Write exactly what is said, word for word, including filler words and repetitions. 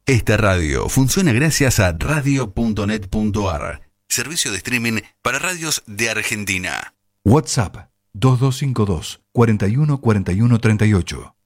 Esta radio funciona gracias a radio punto net punto a r, servicio de streaming para radios de Argentina. WhatsApp dos dos cinco dos, cuatro uno cuatro uno tres ocho.